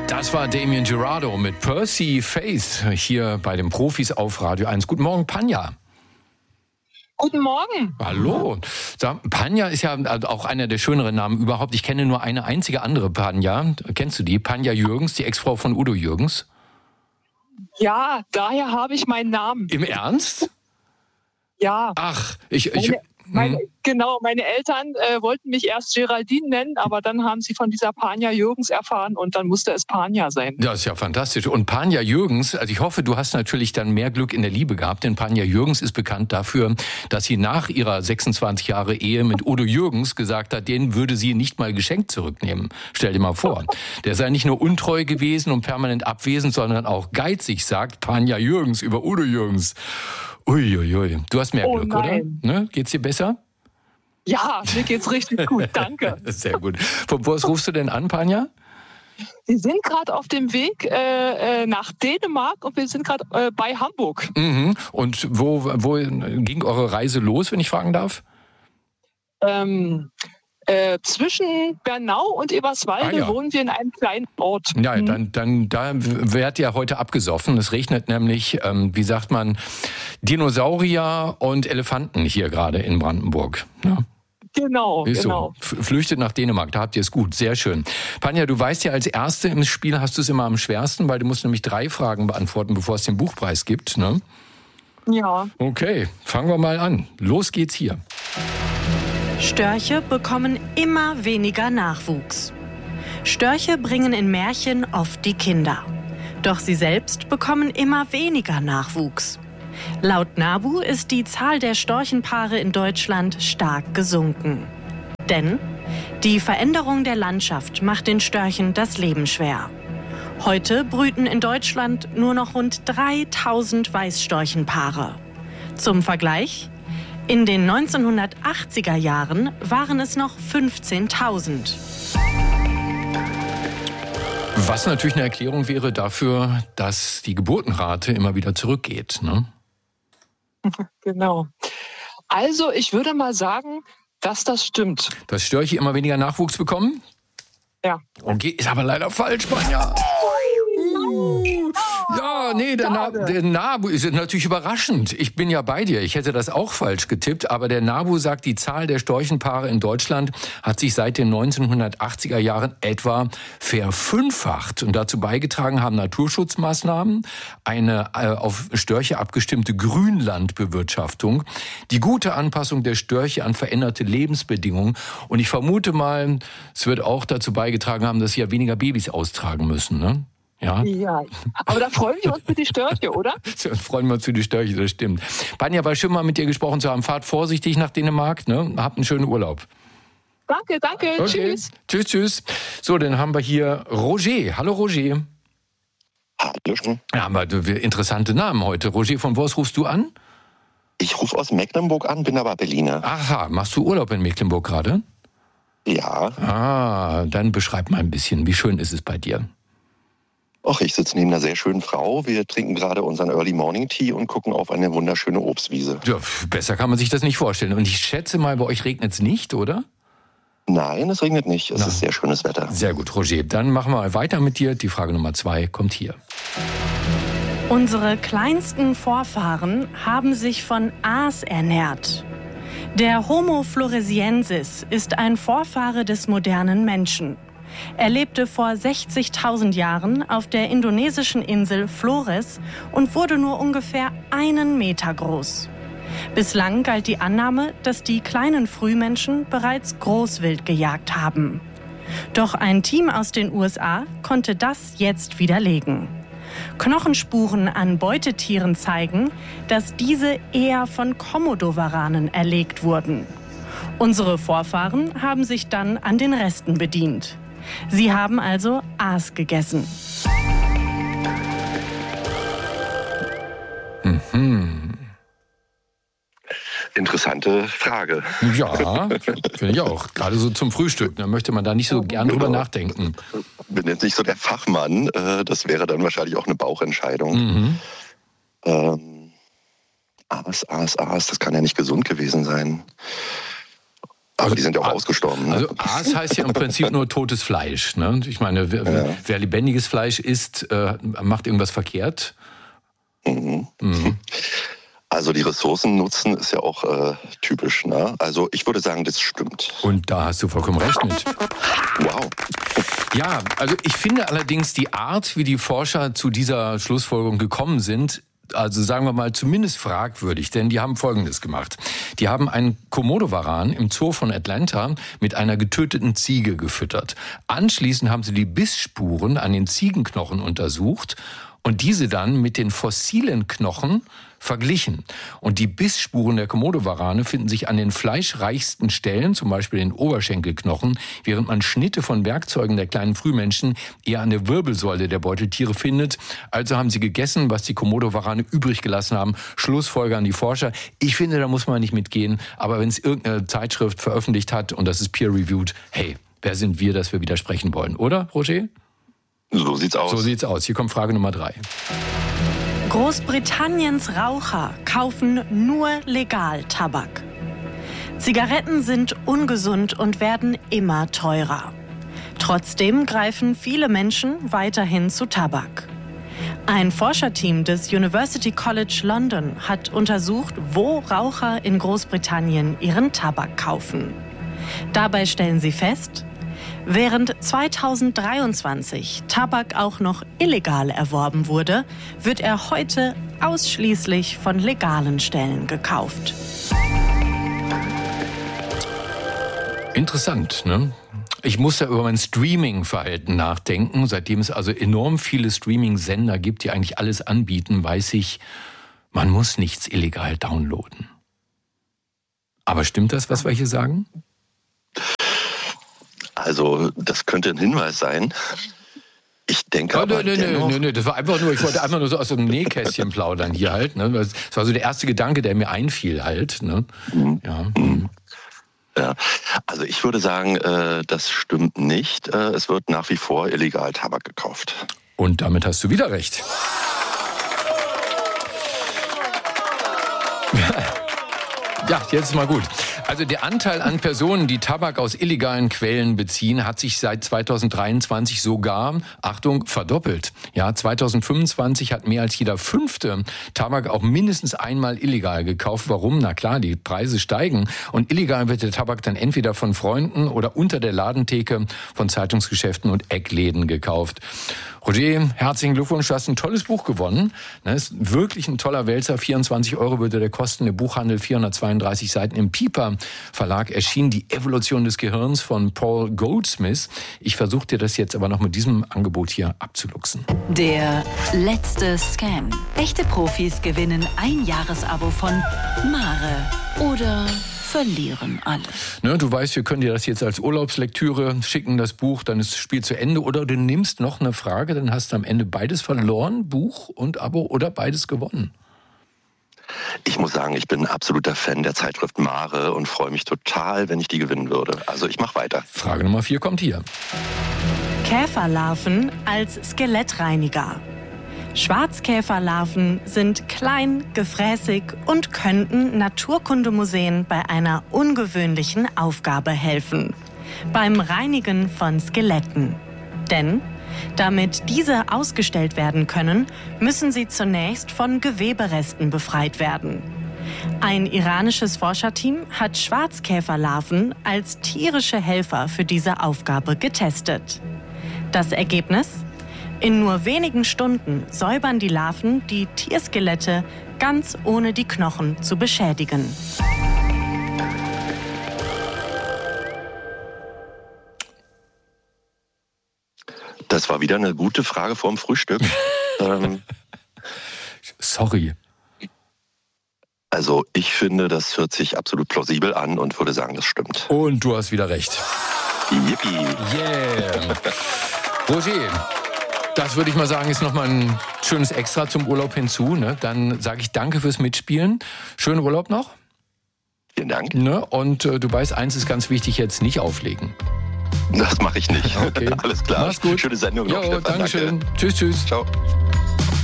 Das war Damien Gerardo mit Percy Faith hier bei den Profis auf Radio 1. Guten Morgen, Panja. Guten Morgen. Hallo. Panja ist ja auch einer der schöneren Namen überhaupt. Ich kenne nur eine einzige andere Panja. Kennst du die? Panja Jürgens, die Ex-Frau von Udo Jürgens. Ja, daher habe ich meinen Namen. Im Ernst? Ja. Ach, meine Eltern wollten mich erst Geraldine nennen, aber dann haben sie von dieser Panja Jürgens erfahren und dann musste es Panja sein. Das ist ja fantastisch. Und Panja Jürgens, also ich hoffe, du hast natürlich dann mehr Glück in der Liebe gehabt, denn Panja Jürgens ist bekannt dafür, dass sie nach ihrer 26 Jahre Ehe mit Udo Jürgens gesagt hat, den würde sie nicht mal geschenkt zurücknehmen. Stell dir mal vor. Der sei nicht nur untreu gewesen und permanent abwesend, sondern auch geizig, sagt Panja Jürgens über Udo Jürgens. Uiuiui. Du hast mehr Glück, nein. Oder? Ne? Geht's dir besser? Ja, mir geht's richtig gut, danke. Sehr gut. Von wo aus rufst du denn an, Panja? Wir sind gerade auf dem Weg nach Dänemark und wir sind gerade bei Hamburg. Mhm. Und wo ging eure Reise los, wenn ich fragen darf? Zwischen Bernau und Eberswalde wohnen wir in einem kleinen Ort. Ja, dann da werdet ihr heute abgesoffen. Es regnet nämlich, wie sagt man, Dinosaurier und Elefanten hier gerade in Brandenburg. Ja. Genau. So. Flüchtet nach Dänemark, da habt ihr es gut, sehr schön. Panja, du weißt ja, als Erste im Spiel hast du es immer am schwersten, weil du musst nämlich 3 Fragen beantworten, bevor es den Buchpreis gibt, ne? Ja. Okay, fangen wir mal an. Los geht's hier. Störche bekommen immer weniger Nachwuchs. Störche bringen in Märchen oft die Kinder. Doch sie selbst bekommen immer weniger Nachwuchs. Laut NABU ist die Zahl der Storchenpaare in Deutschland stark gesunken. Denn die Veränderung der Landschaft macht den Störchen das Leben schwer. Heute brüten in Deutschland nur noch rund 3000 Weißstorchenpaare. Zum Vergleich: in den 1980er Jahren waren es noch 15.000. Was natürlich eine Erklärung wäre dafür, dass die Geburtenrate immer wieder zurückgeht, ne? Genau. Also ich würde mal sagen, dass das stimmt. Dass Störche immer weniger Nachwuchs bekommen? Ja. Okay, ist aber leider falsch, Panja. Ja, nee, der NABU ist natürlich überraschend. Ich bin ja bei dir. Ich hätte das auch falsch getippt. Aber der NABU sagt, die Zahl der Storchenpaare in Deutschland hat sich seit den 1980er Jahren etwa verfünffacht. Und dazu beigetragen haben Naturschutzmaßnahmen, eine auf Störche abgestimmte Grünlandbewirtschaftung, die gute Anpassung der Störche an veränderte Lebensbedingungen. Und ich vermute mal, es wird auch dazu beigetragen haben, dass sie ja weniger Babys austragen müssen, ne? Ja, aber da freuen wir uns für die Störche, oder? Da freuen wir uns für die Störche, das stimmt. Panja, war schön mal mit dir gesprochen zu haben. Fahrt vorsichtig nach Dänemark, ne? Habt einen schönen Urlaub. Danke, okay. Tschüss. So, dann haben wir hier Roger. Hallo Roger. Hallo. Ja, aber interessante Namen heute. Roger, von wo aus rufst du an? Ich rufe aus Mecklenburg an, bin aber Berliner. Aha, machst du Urlaub in Mecklenburg gerade? Ja. Ah, dann beschreib mal ein bisschen, wie schön ist es bei dir? Och, ich sitze neben einer sehr schönen Frau. Wir trinken gerade unseren Early Morning Tea und gucken auf eine wunderschöne Obstwiese. Ja, besser kann man sich das nicht vorstellen. Und ich schätze mal, bei euch regnet es nicht, oder? Nein, es regnet nicht. Es ist sehr schönes Wetter. Sehr gut, Roger. Dann machen wir mal weiter mit dir. Die Frage Nummer 2 kommt hier. Unsere kleinsten Vorfahren haben sich von Aas ernährt. Der Homo floresiensis ist ein Vorfahre des modernen Menschen. Er lebte vor 60.000 Jahren auf der indonesischen Insel Flores und wurde nur ungefähr 1 Meter groß. Bislang galt die Annahme, dass die kleinen Frühmenschen bereits Großwild gejagt haben. Doch ein Team aus den USA konnte das jetzt widerlegen. Knochenspuren an Beutetieren zeigen, dass diese eher von Komodo-Waranen erlegt wurden. Unsere Vorfahren haben sich dann an den Resten bedient. Sie haben also Aas gegessen. Interessante Frage. Ja, finde ich auch. Gerade so zum Frühstück. Da möchte man da nicht so gern drüber nachdenken. Bin jetzt nicht so der Fachmann. Das wäre dann wahrscheinlich auch eine Bauchentscheidung. Aas, das kann ja nicht gesund gewesen sein. Aber die sind ja auch ausgestorben. Ne? Also Aas heißt ja im Prinzip nur totes Fleisch. Ne? Ich meine, wer lebendiges Fleisch isst, macht irgendwas verkehrt. Mhm. Also die Ressourcen nutzen ist ja auch typisch. Ne? Also ich würde sagen, das stimmt. Und da hast du vollkommen recht mit. Wow. Ja, also ich finde allerdings die Art, wie die Forscher zu dieser Schlussfolgerung gekommen sind, also sagen wir mal zumindest fragwürdig, denn die haben Folgendes gemacht. Die haben einen Komodowaran im Zoo von Atlanta mit einer getöteten Ziege gefüttert. Anschließend haben sie die Bissspuren an den Ziegenknochen untersucht und diese dann mit den fossilen Knochen verglichen. Und die Bissspuren der Komodowarane finden sich an den fleischreichsten Stellen, zum Beispiel den Oberschenkelknochen, während man Schnitte von Werkzeugen der kleinen Frühmenschen eher an der Wirbelsäule der Beuteltiere findet. Also haben sie gegessen, was die Komodowarane übrig gelassen haben. Schlussfolger an die Forscher. Ich finde, da muss man nicht mitgehen. Aber wenn es irgendeine Zeitschrift veröffentlicht hat und das ist peer-reviewed, hey, wer sind wir, dass wir widersprechen wollen, oder, Roger? So sieht's aus. So sieht's aus. Hier kommt Frage Nummer 3. Großbritanniens Raucher kaufen nur legal Tabak. Zigaretten sind ungesund und werden immer teurer. Trotzdem greifen viele Menschen weiterhin zu Tabak. Ein Forscherteam des University College London hat untersucht, wo Raucher in Großbritannien ihren Tabak kaufen. Dabei stellen sie fest, während 2023 Tabak auch noch illegal erworben wurde, wird er heute ausschließlich von legalen Stellen gekauft. Interessant, ne? Ich muss da über mein Streaming-Verhalten nachdenken. Seitdem es also enorm viele Streaming-Sender gibt, die eigentlich alles anbieten, weiß ich, man muss nichts illegal downloaden. Aber stimmt das, was wir hier sagen? Also das könnte ein Hinweis sein. Ich denke aber Nee, das war einfach nur, ich wollte einfach nur so aus so einem Nähkästchen plaudern hier halt. Ne? Das war so der erste Gedanke, der mir einfiel halt. Ne? Ja, also ich würde sagen, das stimmt nicht. Es wird nach wie vor illegal Tabak gekauft. Und damit hast du wieder recht. Ja, jetzt mal gut. Also der Anteil an Personen, die Tabak aus illegalen Quellen beziehen, hat sich seit 2023 sogar, Achtung, verdoppelt. Ja, 2025 hat mehr als jeder 5. Tabak auch mindestens einmal illegal gekauft. Warum? Na klar, die Preise steigen. Und illegal wird der Tabak dann entweder von Freunden oder unter der Ladentheke von Zeitungsgeschäften und Eckläden gekauft. Roger, herzlichen Glückwunsch, du hast ein tolles Buch gewonnen. Das ist wirklich ein toller Wälzer. 24 € würde der kosten. Im Buchhandel 432 Seiten im Piper Verlag erschien Die Evolution des Gehirns von Paul Goldsmith. Ich versuche dir das jetzt aber noch mit diesem Angebot hier abzuluxen. Der letzte Scam. Echte Profis gewinnen ein Jahresabo von Mare oder verlieren alles. Ne, du weißt, wir können dir das jetzt als Urlaubslektüre schicken, das Buch, dann ist das Spiel zu Ende. Oder du nimmst noch eine Frage, dann hast du am Ende beides verloren, Buch und Abo, oder beides gewonnen. Ich muss sagen, ich bin ein absoluter Fan der Zeitschrift Mare und freue mich total, wenn ich die gewinnen würde. Also ich mache weiter. Frage Nummer 4 kommt hier. Käferlarven als Skelettreiniger. Schwarzkäferlarven sind klein, gefräßig und könnten Naturkundemuseen bei einer ungewöhnlichen Aufgabe helfen: beim Reinigen von Skeletten. Denn damit diese ausgestellt werden können, müssen sie zunächst von Geweberesten befreit werden. Ein iranisches Forscherteam hat Schwarzkäferlarven als tierische Helfer für diese Aufgabe getestet. Das Ergebnis? In nur wenigen Stunden säubern die Larven die Tierskelette ganz ohne die Knochen zu beschädigen. Das war wieder eine gute Frage vorm Frühstück. Sorry. Also ich finde, das hört sich absolut plausibel an und würde sagen, das stimmt. Und du hast wieder recht. Yippie. Yeah. Roger, das würde ich mal sagen, ist nochmal ein schönes Extra zum Urlaub hinzu. Ne? Dann sage ich danke fürs Mitspielen. Schönen Urlaub noch. Vielen Dank. Ne? Und du weißt, eins ist ganz wichtig, jetzt nicht auflegen. Das mache ich nicht. Okay. Alles klar. Mach's gut. Schöne Sendung noch. Jo, Dankeschön. Danke. Tschüss. Ciao.